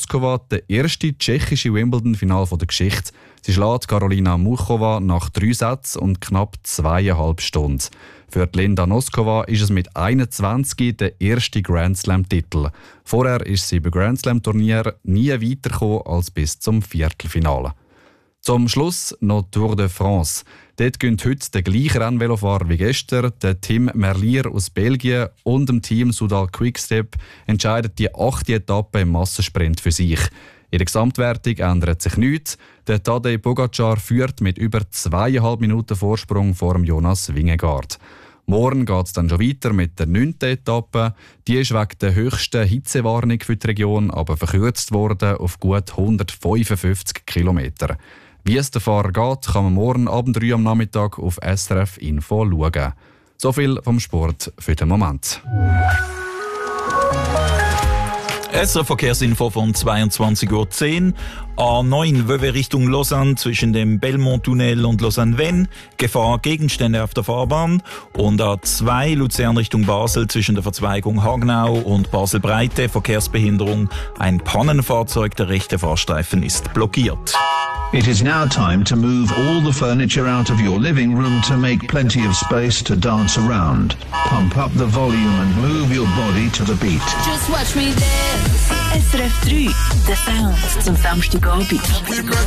Noskova der erste tschechische Wimbledon-Final der Geschichte. Sie schlägt Karolina Muchova nach 3 Sätzen und knapp 2,5 Stunden. Für Linda Noskova ist es mit 21 der erste Grand Slam-Titel. Vorher ist sie bei Grand Slam-Turnieren nie weitergekommen als bis zum Viertelfinale. Zum Schluss noch Tour de France. Dort gönnt heute der gleiche Rennvelofahrer wie gestern, der Tim Merlier aus Belgien und dem Team Soudal Quickstep entscheidet die 8. Etappe im Massensprint für sich. In der Gesamtwertung ändert sich nichts. Der Tadej Pogacar führt mit über 2,5 Minuten Vorsprung vor dem Jonas Vingegaard. Morgen geht es dann schon weiter mit der 9. Etappe. Die ist wegen der höchsten Hitzewarnung für die Region aber verkürzt worden auf gut 155 Kilometer. Wie es der Fahrer geht, kann man morgen ab 3 am Nachmittag auf SRF Info schauen. So viel vom Sport für den Moment. SRF Verkehrsinfo von 22:10 Uhr. A9 Wöwe Richtung Lausanne zwischen dem Belmont-Tunnel und Lausanne-Venn. Gefahr Gegenstände auf der Fahrbahn. Und A2 Luzern Richtung Basel zwischen der Verzweigung Hagenau und Basel-Breite. Verkehrsbehinderung. Ein Pannenfahrzeug, der rechte Fahrstreifen ist blockiert. It is now time to move all the furniture out of your living room to make plenty of space to dance around. Pump up the volume and move your body to the beat. Just watch me dance. SRF 3, der Sound zum Samstagabend.